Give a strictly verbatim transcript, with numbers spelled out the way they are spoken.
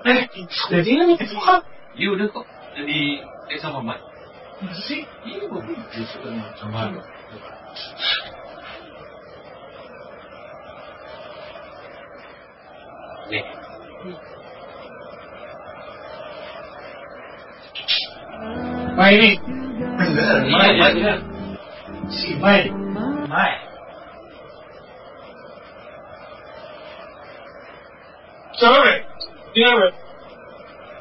Eh, jadi ini bukan? Iya udah kok. Jadi eh sama Mat. Masa sih? Iya gue justru sama lo. Nih. Mai ini. Bener, Mai, iya, Mai. Si Mai. Mai. Sorry. Yeah.